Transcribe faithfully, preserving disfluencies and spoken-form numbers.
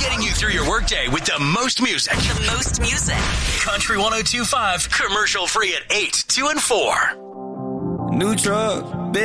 Getting you through your workday with the most music. The most music. Country one oh two point five, commercial free at eight, two, and four. New truck.